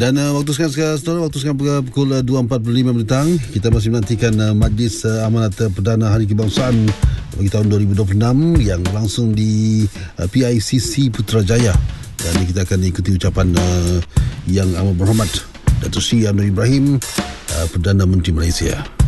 Dan waktu sekarang pukul 2.45 petang. Kita masih menantikan Majlis Amanat Perdana Hari Kebangsaan bagi tahun 2026 yang berlangsung di PICC Putrajaya. Dan kita akan ikuti ucapan Yang Amat Berhormat Datuk Seri Anwar Ibrahim, Perdana Menteri Malaysia.